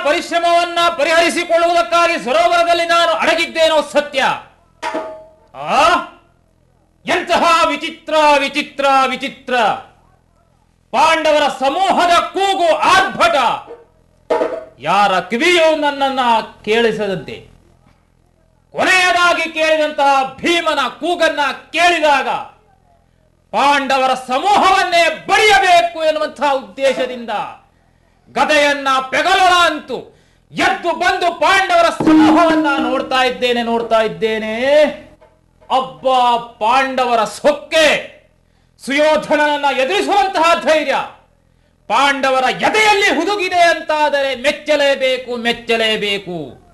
ಪರಿಶ್ರಮವನ್ನ ಪರಿಹರಿಸಿಕೊಳ್ಳುವುದಕ್ಕಾಗಿ ಸರೋವರದಲ್ಲಿ ನಾನು ಅಡಗಿದ್ದೇನೋ ಸತ್ಯ. ಆ ಎಂತಹ ವಿಚಿತ್ರ ವಿಚಿತ್ರ ವಿಚಿತ್ರ! ಪಾಂಡವರ ಸಮೂಹದ ಕೂಗು ಆರ್ಭಟ ಯಾರ ಕಿವಿಯೂ ನನ್ನನ್ನ ಕೇಳಿಸದಂತೆ. ಕೊನೆಯದಾಗಿ ಕೇಳಿದಂತಹ ಭೀಮನ ಕೂಗನ್ನ ಕೇಳಿದಾಗ ಪಾಂಡವರ ಸಮೂಹವನ್ನೇ ಬಡಿಯಬೇಕು ಎನ್ನುವಂತಹ ಉದ್ದೇಶದಿಂದ ಗದೆಯನ್ನ ಪೆಗಲೋಣ ಅಂತೂ ಎದ್ದು ಬಂದು ಪಾಂಡವರ ಸಮೂಹವನ್ನ ನೋಡ್ತಾ ಇದ್ದೇನೆ. ಅಬ್ಬ, ಪಾಂಡವರ ಸೊಕ್ಕೆ! ಸುಯೋಧನನನ್ನ ಎದುರಿಸುವಂತಹ ಧೈರ್ಯ ಪಾಂಡವರ ಎದೆಯಲ್ಲಿ ಹುದುಗಿದೆ ಅಂತಾದರೆ ಮೆಚ್ಚಲೇಬೇಕು.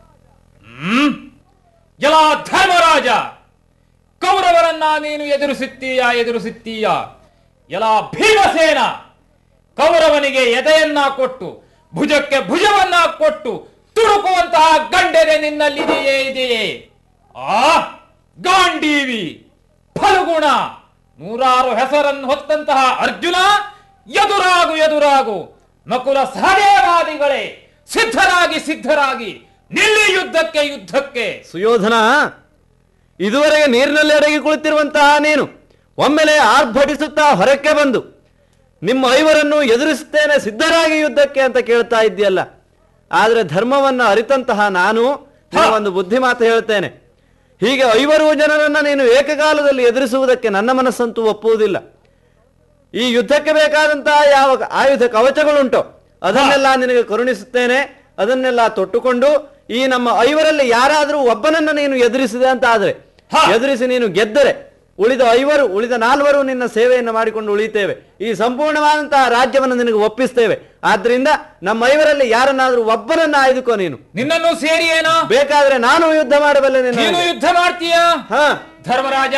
ಎಲ್ಲ ಧರ್ಮರಾಜ, ಕೌರವರನ್ನ ನೀನು ಎದುರಿಸುತ್ತೀಯ. ಎಲ್ಲ ಭೀಮಸೇನ, ಕೌರವನಿಗೆ ಎದೆಯನ್ನ ಕೊಟ್ಟು ಭುಜಕ್ಕೆ ಭುಜವನ್ನ ಕೊಟ್ಟು ತುಡುಕುವಂತಹ ಗಂಡೆದೆ ನಿನ್ನಲ್ಲಿದೆಯೇ? ಆ ಗಾಂಡೀವಿ, ಫಲ್ಗುಣ, 100 ಹೆಸರನ್ನು ಹೊತ್ತಂತಹ ಅರ್ಜುನ, ಎದುರಾಗು. ನಕುಲ ಸಹದೇವಾದಿಗಳೇ, ಸಿದ್ಧರಾಗಿ ನಿಲ್ಲಿ ಯುದ್ಧಕ್ಕೆ. ಸುಯೋಧನ, ಇದುವರೆಗೆ ನೀರಿನಲ್ಲಿ ಅಡಗಿ ಕುಳಿತಿರುವಂತಹ ನೀನು ಒಮ್ಮೆಲೆ ಆರ್ಭಟಿಸುತ್ತಾ ಹೊರಕ್ಕೆ ಬಂದು ನಿಮ್ಮ ಐವರನ್ನು ಎದುರಿಸುತ್ತೇನೆ, ಸಿದ್ಧರಾಗಿ ಯುದ್ಧಕ್ಕೆ ಅಂತ ಕೇಳ್ತಾ ಇದ್ದೀಯಲ್ಲ. ಆದರೆ ಧರ್ಮವನ್ನು ಅರಿತಂತಹ ನಾನು ಒಂದು ಬುದ್ಧಿ ಮಾತು ಹೇಳ್ತೇನೆ. ಹೀಗೆ 5 ಜನರನ್ನ ನೀನು ಏಕಕಾಲದಲ್ಲಿ ಎದುರಿಸುವುದಕ್ಕೆ ನನ್ನ ಮನಸ್ಸಂತೂ ಒಪ್ಪುವುದಿಲ್ಲ. ಈ ಯುದ್ಧಕ್ಕೆ ಬೇಕಾದಂತಹ ಯಾವ ಆಯುಧ ಕವಚಗಳುಂಟೋ ಅದನ್ನೆಲ್ಲ ನಿನಗೆ ಕರುಣಿಸುತ್ತೇನೆ. ಅದನ್ನೆಲ್ಲ ತೊಟ್ಟುಕೊಂಡು ಈ ನಮ್ಮ 5ರಲ್ಲಿ ಯಾರಾದರೂ ಒಬ್ಬನನ್ನ ನೀನು ಎದುರಿಸಿದೆ ಅಂತ ಆದ್ರೆ, ಎದುರಿಸಿ ನೀನು ಗೆದ್ದರೆ ಉಳಿದ 4 ನಿನ್ನ ಸೇವೆಯನ್ನು ಮಾಡಿಕೊಂಡು ಉಳಿತೇವೆ. ಈ ಸಂಪೂರ್ಣವಾದಂತಹ ರಾಜ್ಯವನ್ನು ನಿನಗೆ ಒಪ್ಪಿಸ್ತೇವೆ. ಆದ್ರಿಂದ ನಮ್ಮ 5ರಲ್ಲಿ ಯಾರನ್ನಾದ್ರೂ ಒಬ್ಬನನ್ನ ಆಯ್ದುಕೋ. ನಿನ್ನನ್ನು ಸೇರಿ ಏನೋ ಬೇಕಾದ್ರೆ ನಾನು ಯುದ್ಧ ಮಾಡಬಲ್ಲೆ. ನೀನು ಯುದ್ಧ ಮಾಡ್ತೀಯಾ? ಧರ್ಮರಾಜ,